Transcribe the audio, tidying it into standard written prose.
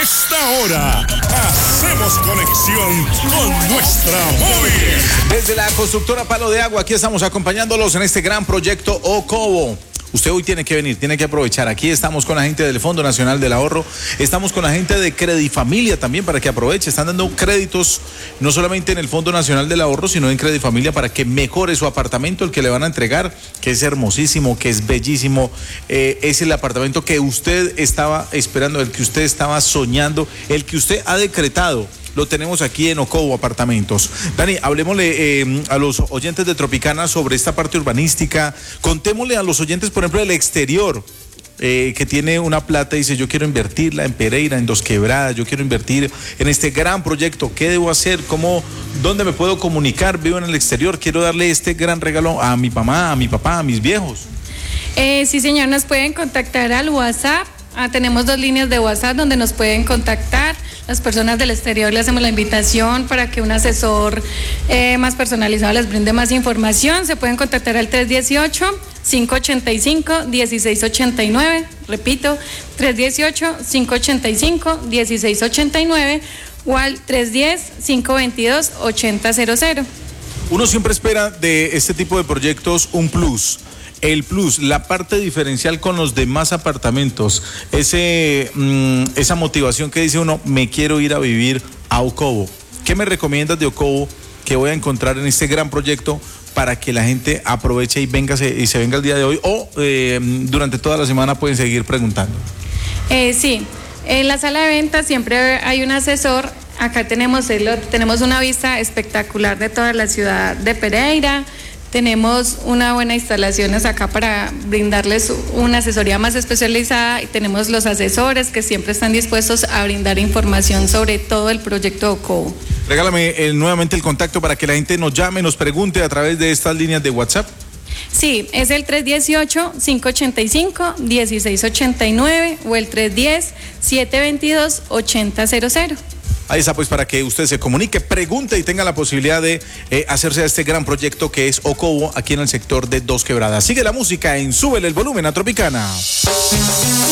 esta hora hacemos conexión con nuestra móvil. Desde la constructora Palo de Agua, aquí estamos acompañándolos en este gran proyecto Ocovo. Usted hoy tiene que venir, tiene que aprovechar. Aquí estamos con la gente del Fondo Nacional del Ahorro, estamos con la gente de Credifamilia también para que aproveche. Están dando créditos no solamente en el Fondo Nacional del Ahorro, sino en Credifamilia para que mejore su apartamento, el que le van a entregar, que es hermosísimo, que es bellísimo. Es el apartamento que usted estaba esperando, el que usted estaba soñando, el que usted ha decretado. Lo tenemos aquí en Ocovo Apartamentos. Dani, hablemosle a los oyentes de Tropicana sobre esta parte urbanística. Contémosle a los oyentes, por ejemplo, del exterior, que tiene una plata y dice, yo quiero invertirla en Pereira, en Dos Quebradas, yo quiero invertir en este gran proyecto. ¿Qué debo hacer? ¿Dónde me puedo comunicar? Vivo en el exterior, quiero darle este gran regalo a mi mamá, a mi papá, a mis viejos. Sí, señor, nos pueden contactar al WhatsApp. Tenemos 2 líneas de WhatsApp donde nos pueden contactar. Las personas del exterior le hacemos la invitación para que un asesor más personalizado les brinde más información. Se pueden contactar al 318-585-1689. Repito, 318-585-1689 o al 310-522-8000. Uno siempre espera de este tipo de proyectos un plus. El plus, la parte diferencial con los demás apartamentos, esa motivación que dice uno, me quiero ir a vivir a Ocovo. ¿Qué me recomiendas de Ocovo que voy a encontrar en este gran proyecto para que la gente aproveche y se venga el día de hoy o durante toda la semana pueden seguir preguntando? Sí, en la sala de ventas siempre hay un asesor. Acá tenemos una vista espectacular de toda la ciudad de Pereira. Tenemos una buena instalaciones acá para brindarles una asesoría más especializada y tenemos los asesores que siempre están dispuestos a brindar información sobre todo el proyecto Ocovo. Regálame nuevamente el contacto para que la gente nos llame, nos pregunte a través de estas líneas de WhatsApp. Sí, es el 318-585-1689 o el 310-722-8000. Ahí está, pues, para que usted se comunique, pregunte y tenga la posibilidad de hacerse a este gran proyecto que es Ocovo aquí en el sector de Dos Quebradas. Sigue la música en Súbele el Volumen a Tropicana.